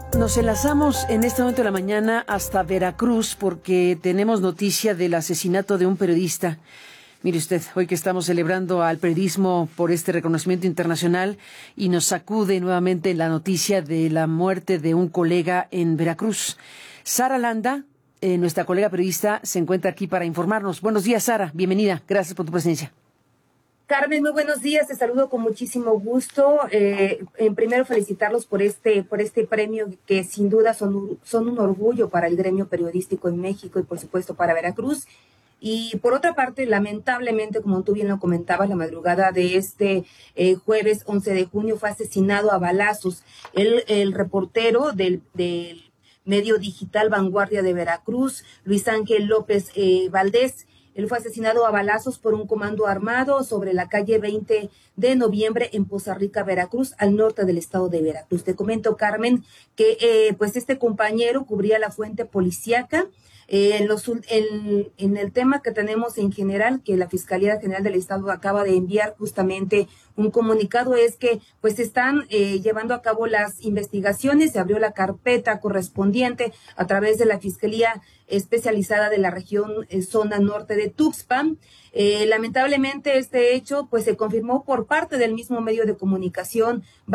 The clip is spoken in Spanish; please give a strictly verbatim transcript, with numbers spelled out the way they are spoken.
Nos enlazamos en este momento de la mañana hasta Veracruz porque tenemos noticia del asesinato de un periodista. Mire usted, hoy que estamos celebrando al periodismo por este reconocimiento internacional y nos sacude nuevamente la noticia de la muerte de un colega en Veracruz. Sara Landa, eh, nuestra colega periodista, se encuentra aquí para informarnos. Buenos días, Sara. Bienvenida. Gracias por tu presencia. Carmen, muy buenos días, te saludo con muchísimo gusto. Eh, en primero felicitarlos por este, por este premio que sin duda son, son un orgullo para el gremio periodístico en México y por supuesto para Veracruz. Y por otra parte, lamentablemente, como tú bien lo comentabas, la madrugada de este eh, jueves once de junio fue asesinado a balazos el, el reportero del, del medio digital Vanguardia de Veracruz, Luis Ángel López eh, Valdés. Él fue asesinado a balazos por un comando armado sobre la calle veinte de noviembre en Poza Rica, Veracruz, al norte del estado de Veracruz. Te comento, Carmen, que eh, pues este compañero cubría la fuente policíaca. Eh, en, los, en, en el tema que tenemos en general, que la Fiscalía General del Estado acaba de enviar justamente un comunicado, es que pues están eh, llevando a cabo las investigaciones. Se abrió la carpeta correspondiente a través de la Fiscalía especializada de la región eh, zona norte de Tuxpan. Eh, lamentablemente este hecho pues se confirmó por parte del mismo medio de comunicación